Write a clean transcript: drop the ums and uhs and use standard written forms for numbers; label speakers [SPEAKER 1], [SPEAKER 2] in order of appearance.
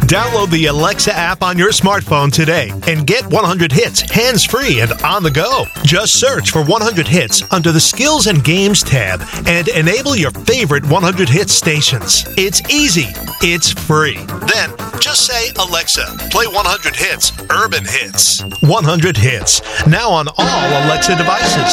[SPEAKER 1] Download the Alexa app on your smartphone today and get 100 hits hands-free and on the go. Just search for 100 hits under the Skills and Games tab and enable your favorite 100 hits stations. It's easy. It's free. Then just say, Alexa, play 100 hits, urban hits. 100 hits. Now on all Alexa devices.